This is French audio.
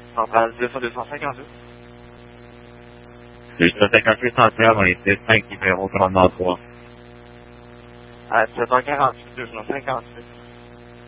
Centrale 258. 258 centrale, on est 5 numéro commandement 3. À 7h48, 258.